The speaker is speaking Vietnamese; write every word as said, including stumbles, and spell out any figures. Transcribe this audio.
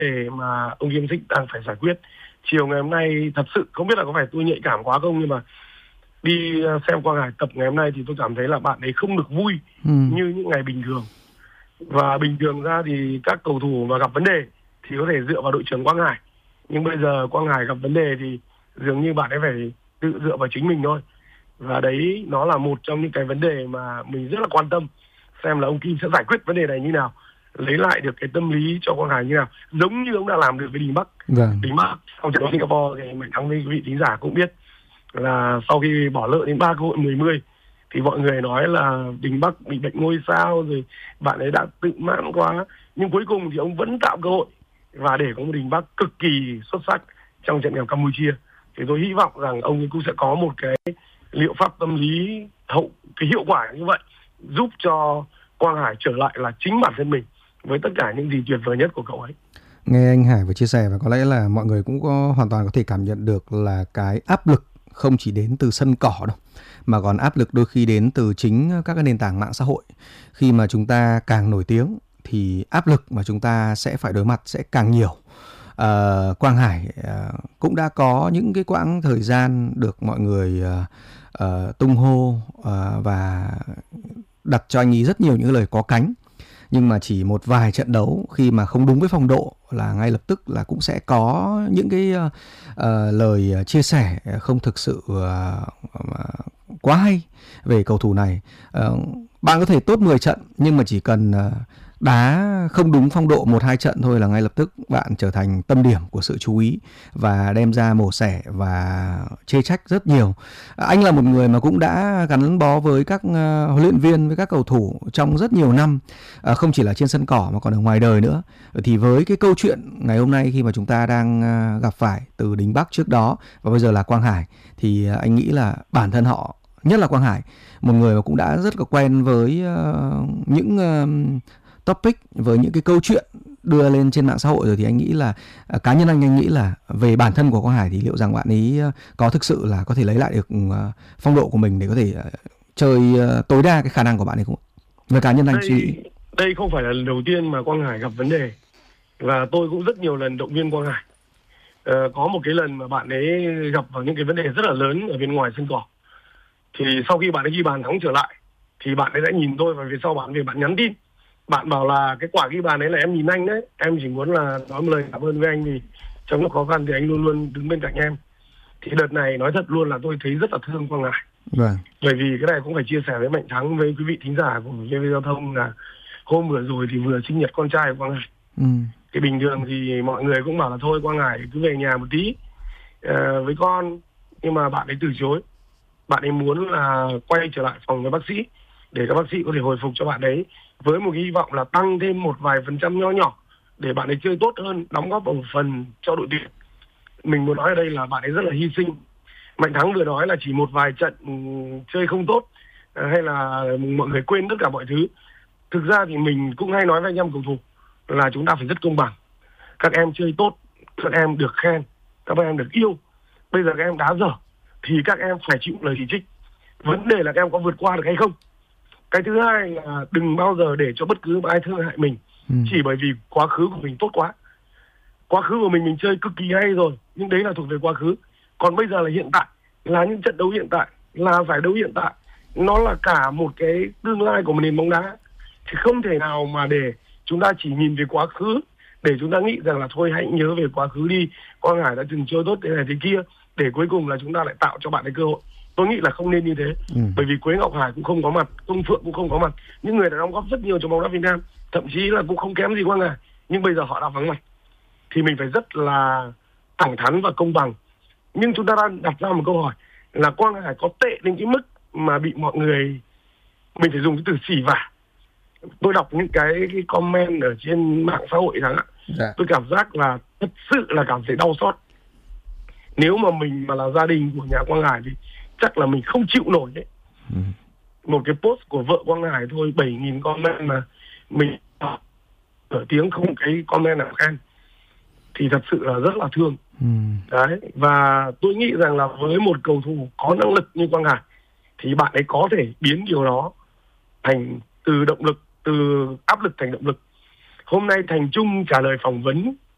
đề mà ông Kim Xích đang phải giải quyết. Chiều ngày hôm nay thật sự không biết là có phải tôi nhạy cảm quá không, nhưng mà đi xem Quang Hải tập ngày hôm nay thì tôi cảm thấy là bạn ấy không được vui ừ. như những ngày bình thường. Và bình thường ra thì các cầu thủ mà gặp vấn đề thì có thể dựa vào đội trưởng Quang Hải, nhưng bây giờ Quang Hải gặp vấn đề thì dường như bạn ấy phải tự dựa vào chính mình thôi. Và đấy nó là một trong những cái vấn đề mà mình rất là quan tâm, xem là ông Kim sẽ giải quyết vấn đề này như nào, lấy lại được cái tâm lý cho Quang Hải như nào, giống như ông đã làm được với Đình Bắc. Vâng. Đình Bắc sau trận đấu Singapore thì Mạnh Thắng với quý vị thính giả cũng biết là sau khi bỏ lỡ đến ba cơ hội mười mươi thì mọi người nói là Đình Bắc bị bệnh ngôi sao rồi, bạn ấy đã tự mãn quá, nhưng cuối cùng thì ông vẫn tạo cơ hội và để có một Đình Bắc cực kỳ xuất sắc trong trận gặp Campuchia. Thì tôi hy vọng rằng ông cũng sẽ có một cái liệu pháp tâm lý hậu cái hiệu quả như vậy, giúp cho Quang Hải trở lại là chính bản thân mình với tất cả những gì tuyệt vời nhất của cậu ấy. Nghe anh Hải vừa chia sẻ và có lẽ là mọi người cũng có hoàn toàn có thể cảm nhận được là cái áp lực không chỉ đến từ sân cỏ đâu, mà còn áp lực đôi khi đến từ chính các cái nền tảng mạng xã hội. Khi mà chúng ta càng nổi tiếng thì áp lực mà chúng ta sẽ phải đối mặt sẽ càng nhiều. À, Quang Hải à, cũng đã có những cái quãng thời gian được mọi người à, à, tung hô à, và đặt cho anh ấy rất nhiều những lời có cánh. Nhưng mà chỉ một vài trận đấu khi mà không đúng với phong độ là ngay lập tức là cũng sẽ có những cái uh, uh, lời chia sẻ không thực sự uh, uh, quá hay về cầu thủ này. Uh, bạn có thể tốt mười trận nhưng mà chỉ cần uh, đá không đúng phong độ một hai trận thôi là ngay lập tức bạn trở thành tâm điểm của sự chú ý và đem ra mổ xẻ và chê trách rất nhiều. Anh là một người mà cũng đã gắn bó với các uh, huấn luyện viên, với các cầu thủ trong rất nhiều năm, uh, không chỉ là trên sân cỏ mà còn ở ngoài đời nữa. Thì với cái câu chuyện ngày hôm nay khi mà chúng ta đang uh, gặp phải từ Đình Bắc trước đó và bây giờ là Quang Hải, thì uh, anh nghĩ là bản thân họ, nhất là Quang Hải, một người mà cũng đã rất là quen với uh, những uh, topic, với những cái câu chuyện đưa lên trên mạng xã hội rồi, thì anh nghĩ là uh, cá nhân anh anh nghĩ là về bản thân của Quang Hải thì liệu rằng bạn ấy uh, có thực sự là có thể lấy lại được uh, phong độ của mình để có thể uh, chơi uh, tối đa cái khả năng của bạn ấy không? Về cá nhân anh đây, suy nghĩ. Đây không phải là lần đầu tiên mà Quang Hải gặp vấn đề, và tôi cũng rất nhiều lần động viên Quang Hải. Uh, có một cái lần mà bạn ấy gặp vào những cái vấn đề rất là lớn ở bên ngoài sân cỏ, thì sau khi bạn ấy ghi bàn thắng trở lại thì bạn ấy đã nhìn tôi và về sau bạn về bạn nhắn tin. Bạn bảo là cái quả ghi bàn đấy là em nhìn anh đấy, em chỉ muốn là nói một lời cảm ơn với anh vì trong lúc khó khăn thì anh luôn luôn đứng bên cạnh em. Thì đợt này nói thật luôn là tôi thấy rất là thương Quang Hải. Vâng. Bởi vì cái này cũng phải chia sẻ với Mạnh Thắng, với quý vị thính giả của vê vê Giao thông, là hôm vừa rồi thì vừa sinh nhật con trai của Quang Hải. Ừ. Cái bình thường thì mọi người cũng bảo là thôi Quang Hải cứ về nhà một tí uh, với con, nhưng mà bạn ấy từ chối. Bạn ấy muốn là quay trở lại phòng với bác sĩ để các bác sĩ có thể hồi phục cho bạn ấy, với một hy vọng là tăng thêm một vài phần trăm nho nhỏ để bạn ấy chơi tốt hơn, đóng góp một phần cho đội tuyển. Mình muốn nói ở đây là bạn ấy rất là hy sinh. Mạnh Thắng vừa nói là chỉ một vài trận chơi không tốt hay là mọi người quên tất cả mọi thứ. Thực ra thì mình cũng hay nói với anh em cầu thủ là chúng ta phải rất công bằng. Các em chơi tốt, các em được khen, các em được yêu. Bây giờ các em đá dở thì các em phải chịu lời chỉ trích. Vấn đề là các em có vượt qua được hay không. Cái thứ hai là đừng bao giờ để cho bất cứ ai thương hại mình ừ. chỉ bởi vì quá khứ của mình tốt quá. Quá khứ của mình mình chơi cực kỳ hay rồi, nhưng đấy là thuộc về quá khứ. Còn bây giờ là hiện tại, là những trận đấu hiện tại, là giải đấu hiện tại, nó là cả một cái tương lai của một nền bóng đá. Thì không thể nào mà để chúng ta chỉ nhìn về quá khứ, để chúng ta nghĩ rằng là thôi hãy nhớ về quá khứ đi, Quang Hải đã từng chơi tốt thế này thế kia, để cuối cùng là chúng ta lại tạo cho bạn ấy cơ hội. Tôi nghĩ là không nên như thế. ừ. Bởi vì Quế Ngọc Hải cũng không có mặt, Công Phượng cũng không có mặt, những người đã đóng góp rất nhiều cho bóng đá Việt Nam, thậm chí là cũng không kém gì Quang Hải, nhưng bây giờ họ đã vắng mặt. Thì mình phải rất là thẳng thắn và công bằng. Nhưng chúng ta đang đặt ra một câu hỏi là Quang Hải có tệ đến cái mức mà bị mọi người, mình phải dùng cái từ xỉ vả. Tôi đọc những cái, cái comment ở trên mạng xã hội rằng dạ. tôi cảm giác là thật sự là cảm thấy đau xót. Nếu mà mình mà là gia đình của nhà Quang Hải thì chắc là mình không chịu nổi đấy. ừ. Một cái post của vợ Quang Hải thôi, bảy nghìn comment mà mình nổi tiếng không cái comment nào khen, thì thật sự là rất là thương. ừ. Đấy. Và tôi nghĩ rằng là với một cầu thủ có năng lực như Quang Hải thì bạn ấy có thể biến điều đó thành từ động lực, từ áp lực thành động lực. Hôm nay Thành Trung trả lời phỏng vấn